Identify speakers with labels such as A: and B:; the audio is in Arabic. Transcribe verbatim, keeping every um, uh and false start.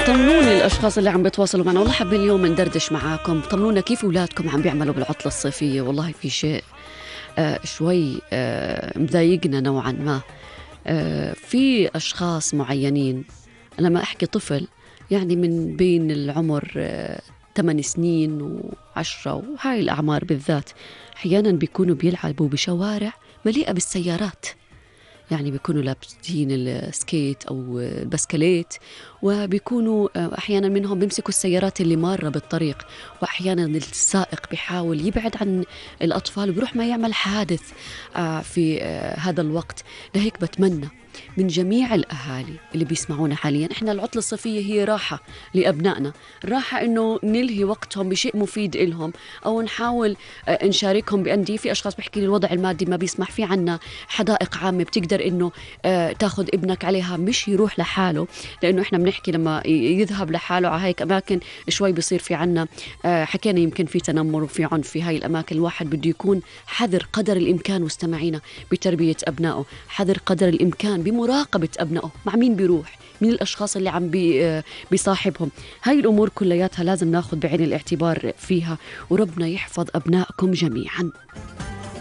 A: طمنوني الأشخاص اللي عم بيتواصلوا معنا، والله حابين اليوم ندردش معاكم. طمنونا كيف أولادكم عم بيعملوا بالعطلة الصيفية. والله في شيء آه شوي آه مضايقنا نوعا ما. آه في أشخاص معينين، أنا ما أحكي طفل يعني من بين العمر آه ثمان سنين وعشرة وهاي الأعمار بالذات، أحيانا بيكونوا بيلعبوا بشوارع مليئة بالسيارات، يعني بيكونوا لابسين السكيت أو البسكليت، وبيكونوا أحيانا منهم بيمسكوا السيارات اللي مارة بالطريق، وأحيانا السائق بيحاول يبعد عن الأطفال وبيروح ما يعمل حادث في هذا الوقت. لهيك بتمنى من جميع الأهالي اللي بيسمعونا حاليا، إحنا العطلة الصيفية هي راحة لأبنائنا، راحة إنه نلهي وقتهم بشيء مفيد إلهم، أو نحاول نشاركهم بأندية. في أشخاص بيحكي لي الوضع المادي ما بيسمح، في عنا حدائق عامة بتقدر إنه تاخد ابنك عليها، مش يروح لحاله، لأنه إحنا بنحكي لما يذهب لحاله على هيك أماكن شوي بيصير في عنا، حكينا يمكن في تنمر وفي عنف في هاي الأماكن. الواحد بده يكون حذر قدر الإمكان، واستمعينا بتربية أبنائه، حذر قدر الإمكان بمراقبة أبنائه، مع مين بيروح، مين الأشخاص اللي عم بي بيصاحبهم. هاي الأمور كلياتها لازم ناخد بعين الاعتبار فيها، وربنا يحفظ أبنائكم جميعا.